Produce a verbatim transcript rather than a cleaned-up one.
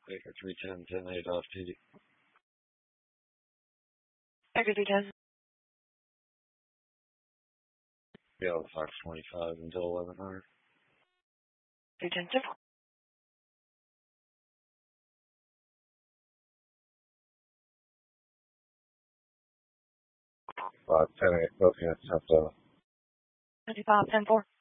Baker three ten, ten eight off T D. Baker three ten. Be on Fox twenty-five until eleven hundred. three ten simple. Uh, ten eight, okay, that's up to twenty-five ten four.